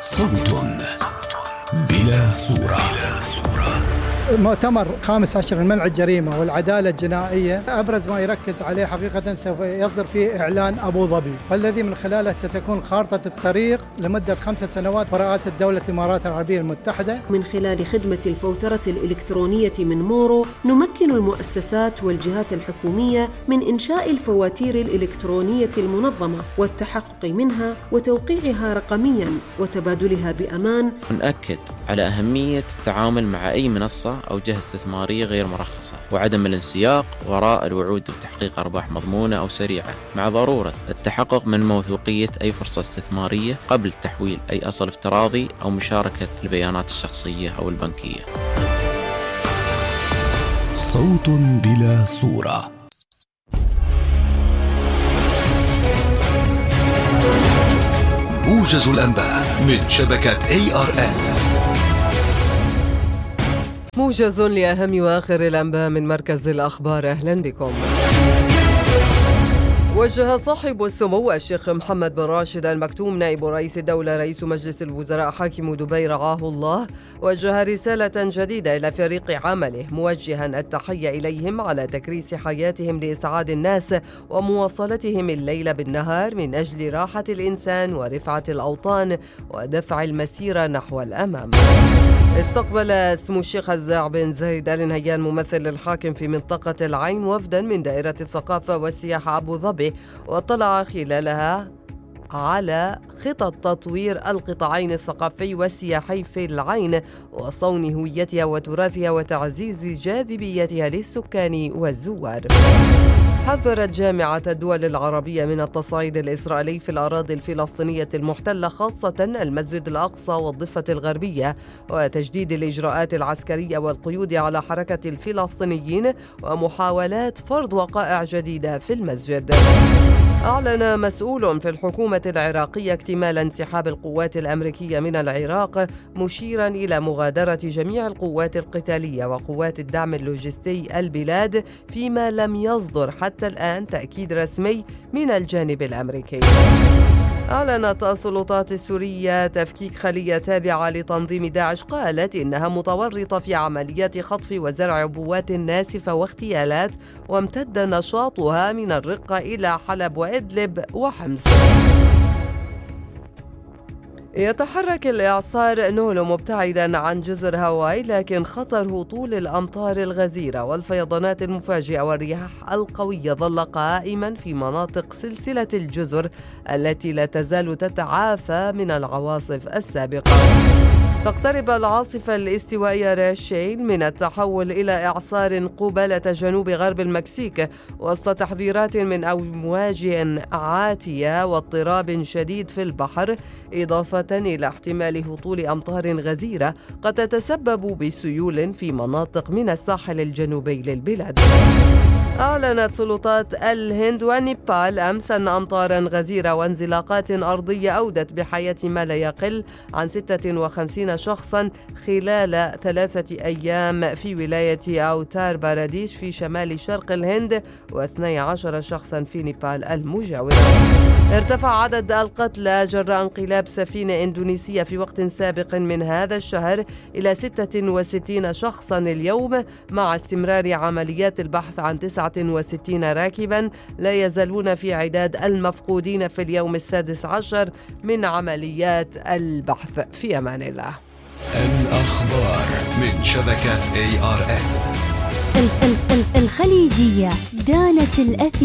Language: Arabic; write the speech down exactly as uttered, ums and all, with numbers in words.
صوت بلا صورة. مؤتمر خامس عشر المنع الجريمة والعدالة الجنائية أبرز ما يركز عليه حقيقة سوف يصدر فيه إعلان أبو ظبي، والذي من خلاله ستكون خارطة الطريق لمدة خمسة سنوات برئاسة دولة الإمارات العربية المتحدة. من خلال خدمة الفوترة الإلكترونية من مورو نمكن المؤسسات والجهات الحكومية من إنشاء الفواتير الإلكترونية المنظمة والتحقق منها وتوقيعها رقمياً وتبادلها بأمان. نأكد على أهمية التعامل مع أي منصة أو جهة استثمارية غير مرخصة، وعدم الانسياق وراء الوعود بتحقيق أرباح مضمونة أو سريعة، مع ضرورة التحقق من موثوقية أي فرصة استثمارية قبل تحويل أي أصل افتراضي أو مشاركة البيانات الشخصية أو البنكية. صوت بلا صورة. موجز الأنباء من شبكة إيه آر إل. موجز لأهم وآخر الأنباء من مركز الأخبار. أهلا بكم. وجه صاحب السمو الشيخ محمد بن راشد آل مكتوم نائب رئيس الدولة رئيس مجلس الوزراء حاكم دبي رعاه الله وجه رسالة جديدة إلى فريق عمله موجها التحية إليهم على تكريس حياتهم لإسعاد الناس ومواصلتهم الليل بالنهار من أجل راحة الإنسان ورفعة الأوطان ودفع المسيرة نحو الأمام. استقبل سمو الشيخ هزاع بن زايد آل نهيان ممثل الحاكم في منطقة العين وفدا من دائرة الثقافة والسياحة أبو ظبي، واطلع خلالها على خطط تطوير القطاعين الثقافي والسياحي في العين وصون هويتها وتراثها وتعزيز جاذبيتها للسكان والزوار. حذرت جامعة الدول العربية من التصعيد الإسرائيلي في الأراضي الفلسطينية المحتلة، خاصة المسجد الأقصى والضفة الغربية، وتجديد الإجراءات العسكرية والقيود على حركة الفلسطينيين ومحاولات فرض وقائع جديدة في المسجد. أعلن مسؤول في الحكومة العراقية اكتمال انسحاب القوات الأمريكية من العراق، مشيرا إلى مغادرة جميع القوات القتالية وقوات الدعم اللوجستي البلاد، فيما لم يصدر حتى الآن تأكيد رسمي من الجانب الأمريكي. أعلنت السلطات السورية تفكيك خلية تابعة لتنظيم داعش قالت إنها متورطة في عمليات خطف وزرع عبوات ناسفة واغتيالات، وامتد نشاطها من الرقة إلى حلب وإدلب وحمص. يتحرك الإعصار نولو مبتعدا عن جزر هاواي، لكن خطر هطول الأمطار الغزيرة والفيضانات المفاجئة والرياح القوية ظل قائما في مناطق سلسلة الجزر التي لا تزال تتعافى من العواصف السابقة. تقترب العاصفة الاستوائية راشيل من التحول إلى إعصار قبالة جنوب غرب المكسيك، وسط تحذيرات من أمواج عاتية واضطراب شديد في البحر، إضافة إلى احتمال هطول أمطار غزيرة قد تتسبب بسيول في مناطق من الساحل الجنوبي للبلاد. أعلنت سلطات الهند ونيبال أمس أن أمطارا غزيرة وانزلاقات أرضية أودت بحياة ما لا يقل عن ستة وخمسين شخصا خلال ثلاثة أيام في ولاية أوتار باراديش في شمال شرق الهند، واثني عشر شخصا في نيبال المجاورة. ارتفع عدد القتلى جراء انقلاب سفينة إندونيسية في وقت سابق من هذا الشهر إلى ستة وستين شخصا اليوم، مع استمرار عمليات البحث عن تسعة وستين راكبا لا يزالون في عداد المفقودين في اليوم السادس عشر من عمليات البحث. في أمان الله. الأخبار من شبكة إيه آر إل. الخليجية دانت الأثير.